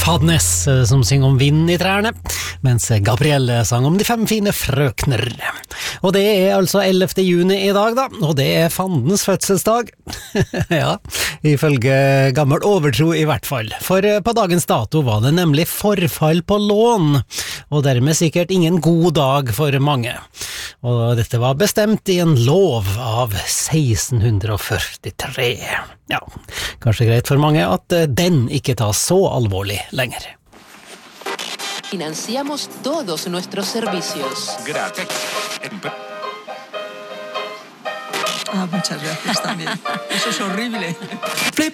Fadnes som synger om vind i trærne, mens Gabrielle sang om de 5 fine frøkner. Og det altså 11. juni i dag da, og det fandens fødselsdag. Ja, ifølge gammel overtro i hvert fall. For på dagens dato var det nemlig forfall på lån, og dermed sikkert ingen god dag for mange. Og dette var bestemt i en lov av 1643. Ja, kanskje greit for mange at den ikke tas så alvorlig lenger. Financiamos todos nuestros servicios. Gracias. Muchas gracias también. Eso es horrible.